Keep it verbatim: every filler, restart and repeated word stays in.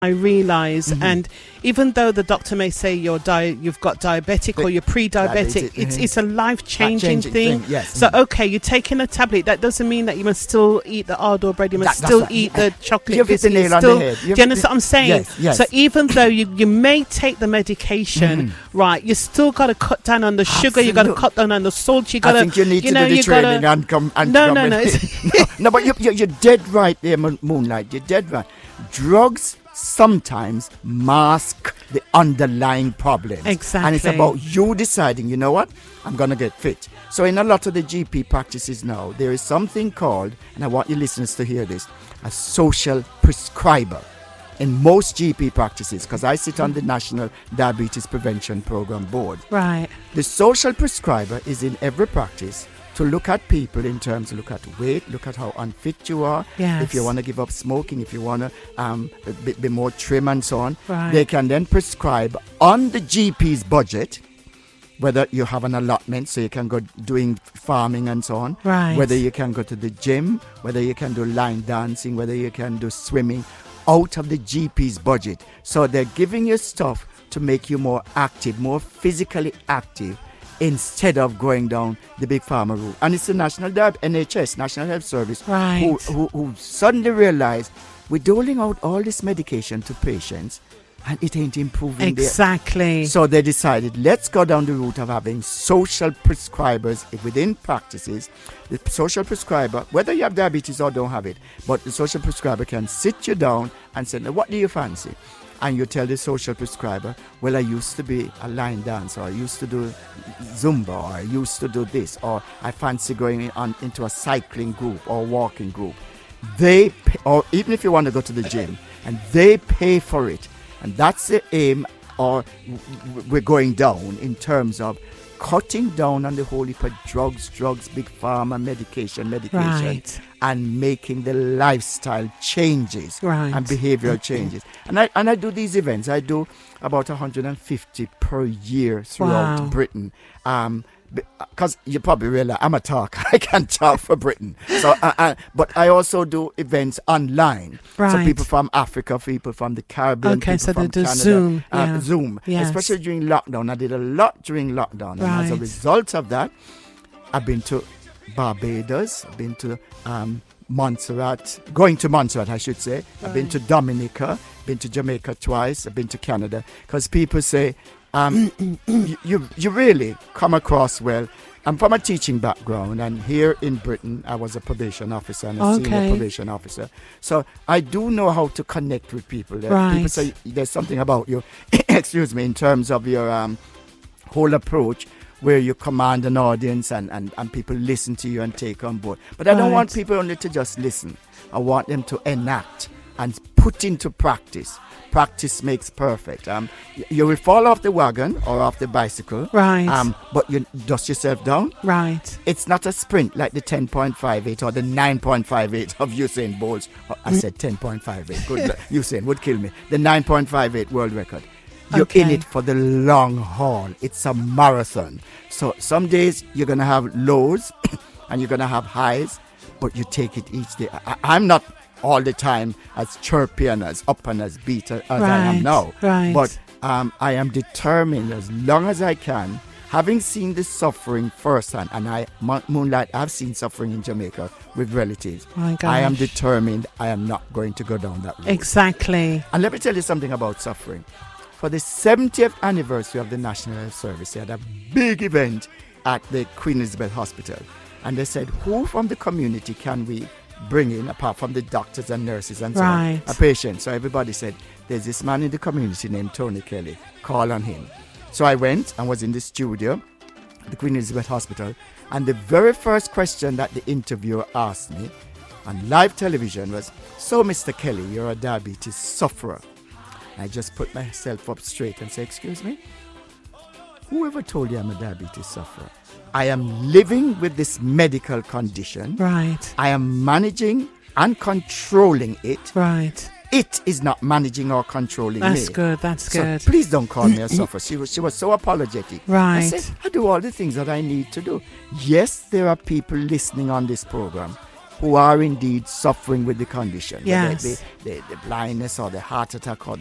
I realize, Mm-hmm. and even though the doctor may say you're di- you've got diabetic But or you're pre-diabetic, diabetic, it's mhm. it's a life-changing Life-changing thing. thing, yes. So Mhm. okay, you're taking a tablet. That doesn't mean that you must still eat the Ardor bread. You must That- that's still right. eat the chocolate You've hit the biscuits. nail on still, the head. do You've you hit understand the- what I'm saying? Yes, yes. So even though you, you may take the medication, Mhm. right, you still got to cut down on the sugar. You got to Absolutely. cut down on the salt. You got I think you need to know, do the you training gotta, and come and No, come no, with no, it. no. No, but you, you, you're dead right there, Moon- Moonlight. You're dead right. Drugs sometimes mask the underlying problems. Exactly. And it's about you deciding, you know what, I'm going to get fit. So in a lot of the G P practices now, there is something called, and I want your listeners to hear this, a social prescriber. In most G P practices, because I sit on the National Diabetes Prevention Program Board, right. the social prescriber is in every practice to look at people in terms of look at weight, look at how unfit you are. Yes. If you want to give up smoking, if you want to um, be, be more trim and so on, Right. they can then prescribe on the G P's budget, whether you have an allotment so you can go doing farming and so on, Right. whether you can go to the gym, whether you can do line dancing, whether you can do swimming, out of the G P's budget. So they're giving you stuff to make you more active, more physically active, instead of going down the big pharma route. And it's the National Diab- N H S, National Health Service, Right. who, who, who suddenly realized we're doling out all this medication to patients and it ain't improving their. Exactly. So they decided, let's go down the route of having social prescribers within practices. The social prescriber, whether you have diabetes or don't have it, but the social prescriber can sit you down and say, now, what do you fancy? And you tell the social prescriber, well, I used to be a line dancer, or I used to do Zumba, or I used to do this, or I fancy going on into a cycling group or walking group. They, pay, or even if you want to go to the gym, and they pay for it. And that's the aim, or we're going down in terms of cutting down on the whole heap of drugs, drugs, big pharma, medication, medication, Right. and making the lifestyle changes Right. and behavioral changes. And I and I do these events. I do about one hundred fifty per year throughout Wow. Britain. Um, because you probably realize I'm a talker. I can talk for Britain. So, uh, uh, but I also do events online. So Right. people from Africa, people from the Caribbean, Okay, people so they from do Canada, Zoom, uh, yeah. Zoom, Yes. especially during lockdown. I did a lot during lockdown, and as a Right. result of that, I've been to Barbados, I've been to um, Montserrat, going to Montserrat, I should say. I've been to Dominica, been to Jamaica twice, I've been to Canada. Because people say, um, you, you you really come across well. I'm from a teaching background, and here in Britain, I was a probation officer and a Okay. senior probation officer. So I do know how to connect with people. There- Right. People say there's something about you, excuse me, in terms of your um, whole approach, where you command an audience and, and, and people listen to you and take on board. But I don't Right. want people only to just listen. I want them to enact and put into practice. Practice makes perfect. Um, y- you will fall off the wagon or off the bicycle. Right. Um, but you dust yourself down. Right. It's not a sprint like the ten point five eight or the nine point five eight of Usain Bolt. Oh, I said ten point five eight. Good. luck. Usain would kill me. The nine point five eight world record. You're in Okay. it for the long haul. It's a marathon. So some days you're going to have lows and you're going to have highs, but you take it each day. I, I'm not all the time as chirpy and as up and as beat as I am Right, now. right. But um, I am determined as long as I can, having seen the suffering firsthand, and I, Mo- Moonlight, I've seen suffering in Jamaica with relatives. My I am gosh. determined I am not going to go down that road. Exactly. And let me tell you something about suffering. For the seventieth anniversary of the National Health Service, they had a big event at the Queen Elizabeth Hospital. And they said, who from the community can we bring in, apart from the doctors and nurses and so Right. on, a patient? So everybody said, there's this man in the community named Tony Kelly. Call on him. So I went and was in the studio at the Queen Elizabeth Hospital. And the very first question that the interviewer asked me on live television was, so Mister Kelly, you're a diabetes sufferer. I just put myself up straight and say, excuse me? Whoever told you I'm a diabetes sufferer? I am living with this medical condition. Right. I am managing and controlling it. Right. It is not managing or controlling That's me. good. That's So good. please don't call me a sufferer. She was, she was so apologetic. I Right. said, I do all the things that I need to do. Yes, there are people listening on this program who are indeed suffering with the condition. Yes. The, the, the, the blindness or the heart attack or